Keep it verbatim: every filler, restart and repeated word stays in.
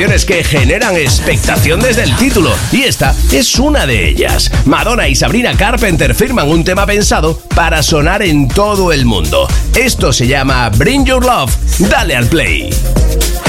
que generan expectación desde el título, y esta es una de ellas. Madonna y Sabrina Carpenter firman un tema pensado para sonar en todo el mundo. Esto se llama Bring Your Love. Dale al play.